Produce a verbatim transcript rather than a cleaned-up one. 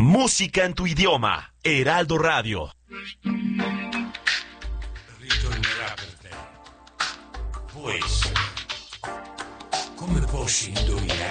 Música en tu idioma. Heraldo Radio. Ritornerà per te. Può essere. Come posso indovinare?